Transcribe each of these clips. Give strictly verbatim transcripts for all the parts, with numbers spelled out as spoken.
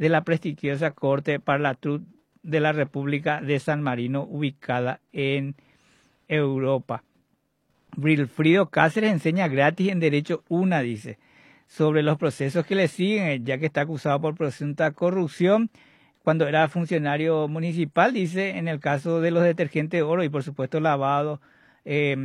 de la prestigiosa Corte para la Truth de la República de San Marino, ubicada en Europa. Wilfrido Cáceres enseña gratis en Derecho una, dice, sobre los procesos que le siguen, ya que está acusado por presunta corrupción cuando era funcionario municipal, dice, en el caso de los detergentes de oro y por supuesto lavado eh,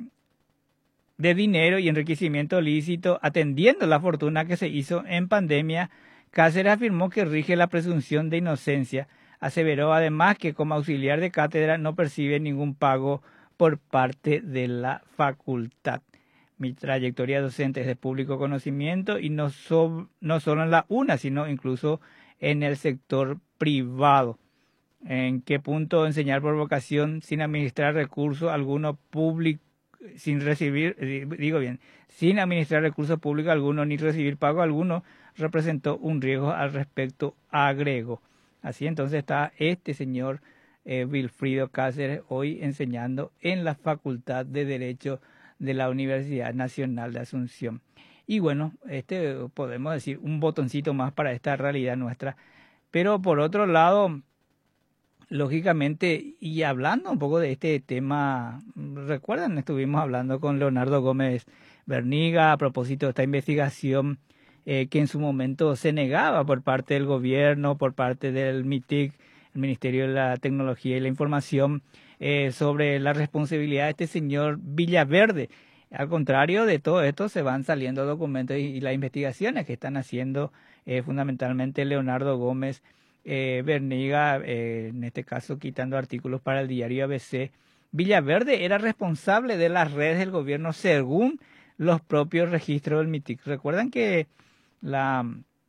de dinero y enriquecimiento ilícito, atendiendo la fortuna que se hizo en pandemia. Cáceres afirmó que rige la presunción de inocencia. Aseveró además que como auxiliar de cátedra no percibe ningún pago por parte de la facultad. Mi trayectoria docente es de público conocimiento y no, so, no solo en la UNA, sino incluso en el sector privado. ¿En qué punto enseñar por vocación sin administrar recursos alguno público, sin recibir, digo bien, sin administrar recursos públicos alguno ni recibir pago alguno, representó un riesgo al respecto, agregó? Así entonces está este señor eh, Wilfrido Cáceres hoy enseñando en la Facultad de Derecho de la Universidad Nacional de Asunción. Y bueno, este podemos decir un botoncito más para esta realidad nuestra. Pero por otro lado, lógicamente, y hablando un poco de este tema, recuerdan, estuvimos hablando con Leonardo Gómez Berniga a propósito de esta investigación eh, que en su momento se negaba por parte del gobierno, por parte del MITIC, el Ministerio de la Tecnología y la Información, eh, sobre la responsabilidad de este señor Villaverde. Al contrario de todo esto, se van saliendo documentos y, y las investigaciones que están haciendo eh, fundamentalmente Leonardo Gómez eh, Berniga, eh, en este caso quitando artículos para el diario A B C. Villaverde era responsable de las redes del gobierno según los propios registros del MITIC. Recuerdan que la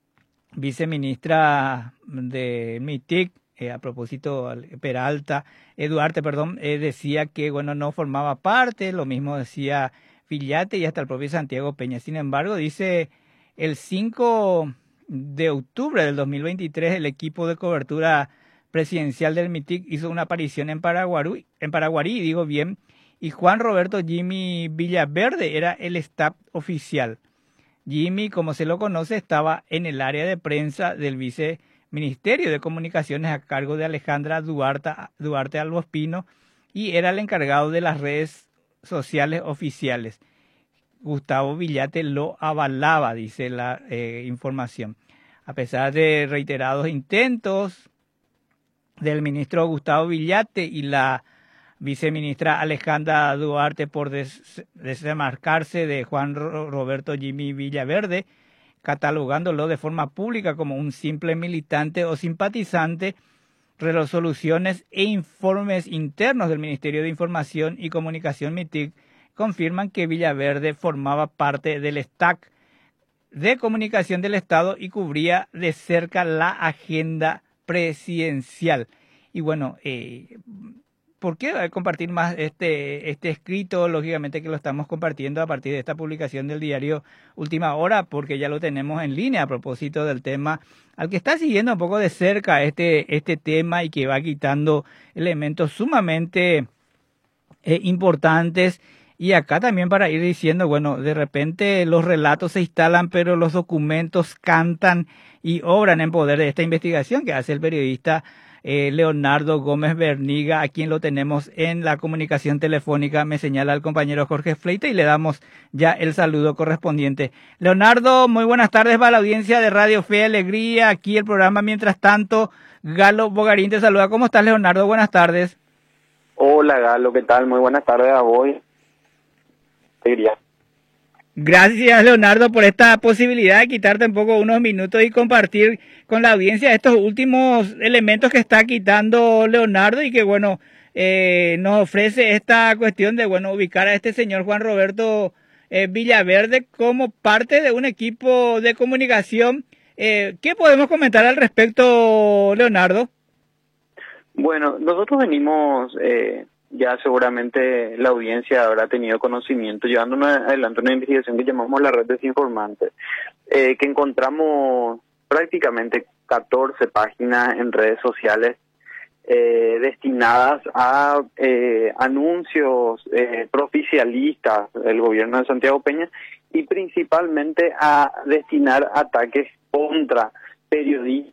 viceministra de MITIC, Eh, a propósito, Peralta, eh, Duarte, perdón, eh, decía que, bueno, no formaba parte, lo mismo decía Villate y hasta el propio Santiago Peña. Sin embargo, dice, el cinco de octubre del dos mil veintitrés, el equipo de cobertura presidencial del MITIC hizo una aparición en Paraguarí, en Paraguarí, digo bien, y Juan Roberto Jimmy Villaverde era el staff oficial. Jimmy, como se lo conoce, estaba en el área de prensa del vice Ministerio de Comunicaciones a cargo de Alejandra Duarte, Duarte Albospino, y era el encargado de las redes sociales oficiales. Gustavo Villate lo avalaba, dice la eh, información. A pesar de reiterados intentos del ministro Gustavo Villate y la viceministra Alejandra Duarte por des desmarcarse de Juan Roberto Jimmy Villaverde, catalogándolo de forma pública como un simple militante o simpatizante, resoluciones e informes internos del Ministerio de Información y Comunicación MITIC confirman que Villaverde formaba parte del staff de comunicación del Estado y cubría de cerca la agenda presidencial. Y bueno, eh, ¿por qué compartir más este, este escrito? Lógicamente que lo estamos compartiendo a partir de esta publicación del diario Última Hora, porque ya lo tenemos en línea a propósito del tema, al que está siguiendo un poco de cerca este, este tema y que va quitando elementos sumamente eh, importantes. Y acá también para ir diciendo, bueno, de repente los relatos se instalan, pero los documentos cantan y obran en poder de esta investigación que hace el periodista Eh, Leonardo Gómez Berniga, a quien lo tenemos en la comunicación telefónica, me señala el compañero Jorge Fleita y le damos ya el saludo correspondiente. Leonardo, muy buenas tardes para la audiencia de Radio Fe y Alegría, aquí el programa Mientras Tanto. Galo Bogarín te saluda. ¿Cómo estás, Leonardo? Buenas tardes. Hola, Galo, ¿qué tal? Muy buenas tardes a vos. Alegría. Gracias, Leonardo, por esta posibilidad de quitarte un poco unos minutos y compartir con la audiencia estos últimos elementos que está quitando Leonardo y que, bueno, eh, nos ofrece esta cuestión de, bueno, ubicar a este señor Juan Roberto eh, Villaverde como parte de un equipo de comunicación. Eh, ¿Qué podemos comentar al respecto, Leonardo? Bueno, nosotros venimos... Eh... ya seguramente la audiencia habrá tenido conocimiento, llevando una, adelante una investigación que llamamos la red desinformante, eh, que encontramos prácticamente catorce páginas en redes sociales eh, destinadas a eh, anuncios eh, proficialistas del gobierno de Santiago Peña y principalmente a destinar ataques contra periodistas